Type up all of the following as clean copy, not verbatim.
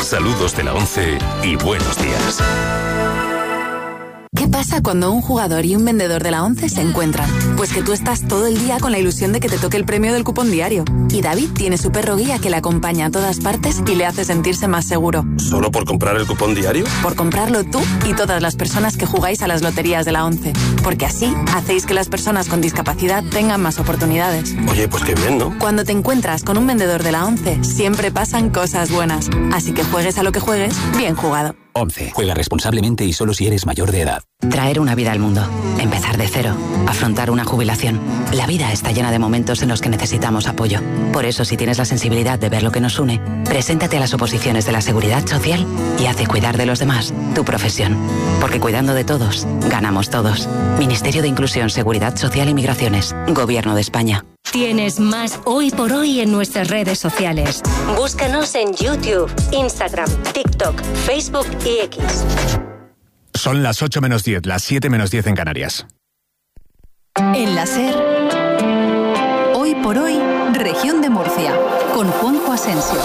Saludos de la ONCE y buenos días. ¿Qué pasa cuando un jugador y un vendedor de la ONCE se encuentran? Pues que tú estás todo el día con la ilusión de que te toque el premio del cupón diario. Y David tiene su perro guía que le acompaña a todas partes y le hace sentirse más seguro. ¿Solo por comprar el cupón diario? Por comprarlo tú y todas las personas que jugáis a las loterías de la ONCE. Porque así hacéis que las personas con discapacidad tengan más oportunidades. Oye, pues qué bien, ¿no? Cuando te encuentras con un vendedor de la ONCE, siempre pasan cosas buenas. Así que juegues a lo que juegues, bien jugado. ONCE. Juega responsablemente y solo si eres mayor de edad. Traer una vida al mundo. Empezar de cero. Afrontar una jubilación. La vida está llena de momentos en los que necesitamos apoyo. Por eso, si tienes la sensibilidad de ver lo que nos une, preséntate a las oposiciones de la Seguridad Social y haz de cuidar de los demás tu profesión. Porque cuidando de todos, ganamos todos. Ministerio de Inclusión, Seguridad Social y Migraciones. Gobierno de España. Tienes más Hoy por Hoy en nuestras redes sociales. Búscanos en YouTube, Instagram, TikTok, Facebook y X. Son las 8 menos 10, las 7 menos 10 en Canarias. En la SER, Hoy por Hoy, Región de Murcia, con Juanjo Asensio.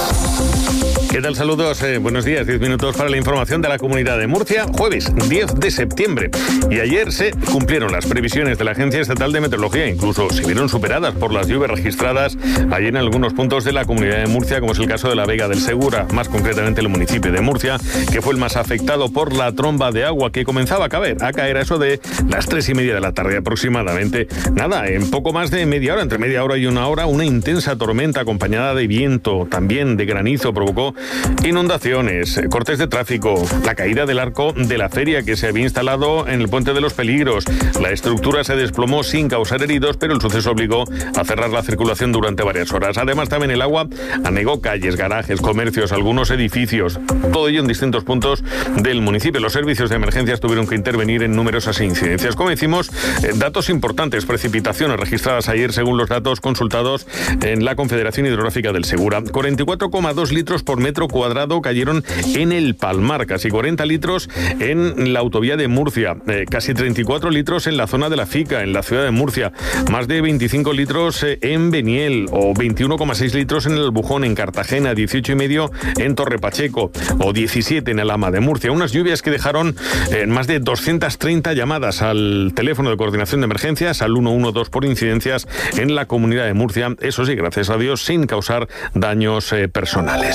¿Qué tal? Saludos, buenos días, 10 minutos para la información de la Comunidad de Murcia, jueves 10 de septiembre. Y ayer se cumplieron las previsiones de la Agencia Estatal de Meteorología, incluso se vieron superadas por las lluvias registradas ayer en algunos puntos de la Comunidad de Murcia, como es el caso de la Vega del Segura, más concretamente el municipio de Murcia, que fue el más afectado por la tromba de agua que comenzaba a caer a eso de las 3:30 de la tarde aproximadamente. Nada, en poco más de media hora, entre media hora y una hora, una intensa tormenta acompañada de viento, también de granizo, provocó inundaciones, cortes de tráfico, la caída del arco de la feria que se había instalado en el Puente de los Peligros. La estructura se desplomó sin causar heridos, pero el suceso obligó a cerrar la circulación durante varias horas. Además, también el agua anegó calles, garajes, comercios, algunos edificios. Todo ello en distintos puntos del municipio. Los servicios de emergencias tuvieron que intervenir en numerosas incidencias. Como decimos, datos importantes, precipitaciones registradas ayer según los datos consultados en la Confederación Hidrográfica del Segura. 44,2 litros por metro cuadrado cayeron en el Palmar, casi 40 litros en la autovía de Murcia, casi 34 litros en la zona de la Fica, en la ciudad de Murcia, más de 25 litros en Beniel, o 21,6 litros en el Albujón, en Cartagena, 18,5 en Torre Pacheco, o 17 en Alhama de Murcia. Unas lluvias que dejaron más de 230 llamadas al teléfono de coordinación de emergencias, al 112 por incidencias en la Comunidad de Murcia, eso sí, gracias a Dios, sin causar daños personales.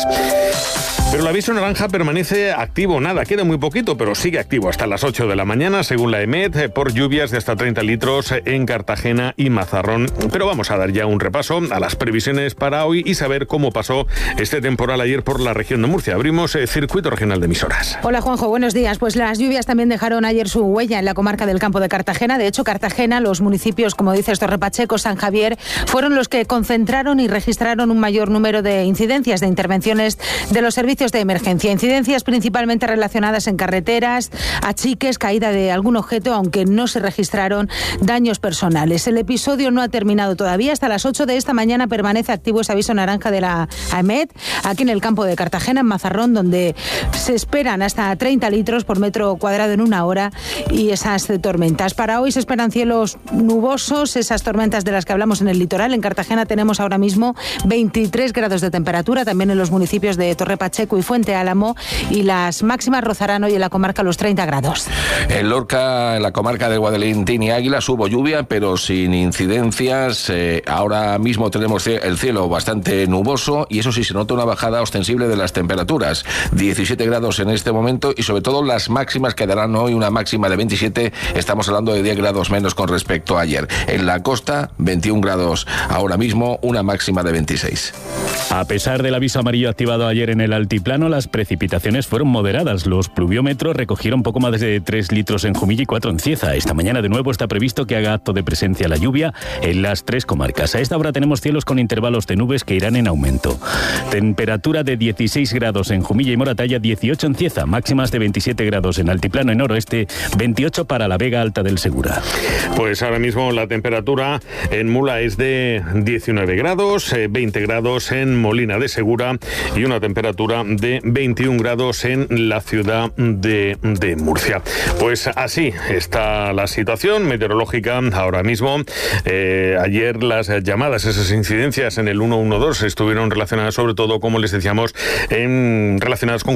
Pero el aviso naranja permanece activo, queda muy poquito, pero sigue activo hasta las 8 de la mañana, según la EMET, por lluvias de hasta 30 litros en Cartagena y Mazarrón. Pero vamos a dar ya un repaso a las previsiones para hoy y saber cómo pasó este temporal ayer por la región de Murcia. Abrimos Circuito Regional de Emisoras. Hola Juanjo, buenos días. Pues las lluvias también dejaron ayer su huella en la comarca del Campo de Cartagena. De hecho, Cartagena, los municipios, como dices, Torre Pacheco, San Javier, fueron los que concentraron y registraron un mayor número de incidencias, de intervenciones de los servicios de emergencia. Incidencias principalmente relacionadas en carreteras, achiques, caída de algún objeto, aunque no se registraron daños personales. El episodio no ha terminado todavía. Hasta las 8 de esta mañana permanece activo ese aviso naranja de la AEMET, aquí en el Campo de Cartagena, en Mazarrón, donde se esperan hasta 30 litros por metro cuadrado en una hora y esas tormentas. Para hoy se esperan cielos nubosos, esas tormentas de las que hablamos en el litoral. En Cartagena tenemos ahora mismo 23 grados de temperatura, también en los municipios de Torre Pacheco y Fuente Álamo, y las máximas rozarán hoy en la comarca los 30 grados. En Lorca, en la comarca de Guadalentín y Águilas, hubo lluvia, pero sin incidencias. Ahora mismo tenemos el cielo bastante nuboso y eso sí, se nota una bajada ostensible de las temperaturas. 17 grados en este momento y sobre todo las máximas quedarán hoy una máxima de 27. Estamos hablando de 10 grados menos con respecto a ayer. En la costa, 21 grados ahora mismo, una máxima de 26. A pesar del aviso amarillo activado ayer en el altiplano, las precipitaciones fueron moderadas. Los pluviómetros recogieron poco más de 3 litros en Jumilla y 4 en Cieza. Esta mañana de nuevo está previsto que haga acto de presencia la lluvia en las 3 comarcas. A esta hora tenemos cielos con intervalos de nubes que irán en aumento. Temperatura de 16 grados en Jumilla y Moratalla, 18 en Cieza, máximas de 27 grados en altiplano y noroeste, 28 para la Vega Alta del Segura. Pues ahora mismo la temperatura en Mula es de 19 grados, 20 grados en Molina de Segura y una temperatura de 21 grados en la ciudad de Murcia. Pues así está la situación meteorológica ahora mismo. Ayer las llamadas, esas incidencias en el 112 estuvieron relacionadas sobre todo, como les decíamos, relacionadas con